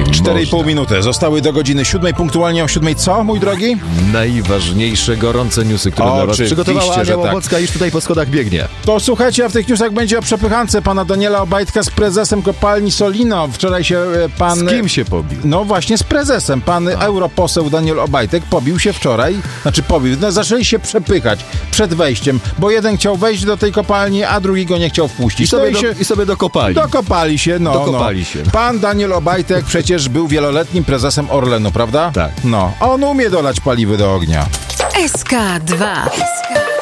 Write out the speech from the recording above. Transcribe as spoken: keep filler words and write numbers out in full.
cztery i pół minuty. Zostały do godziny siódmej, punktualnie o siódmej. Co, mój drogi? Najważniejsze gorące newsy, które dla was Oczywiście, przygotowała Ania że tak. Łobocka, już tutaj po schodach biegnie. To słuchajcie, a w tych newsach będzie o przepychance pana Daniela Obajtka z prezesem kopalni Solino. Wczoraj się e, pan... Z kim się pobił? No właśnie z prezesem. Pan a. europoseł Daniel Obajtek pobił się wczoraj, znaczy pobił, no, zaczęli się przepychać przed wejściem, bo jeden chciał wejść do tej kopalni, a drugi go nie chciał wpuścić. I sobie, no i, do, się, i sobie dokopali. Dokopali się, no. Dokopali no. się. Pan Daniel Obajtek przecież był wieloletnim prezesem Orlenu, prawda? Tak. No, on umie dolać paliwy do ognia. S K dwa.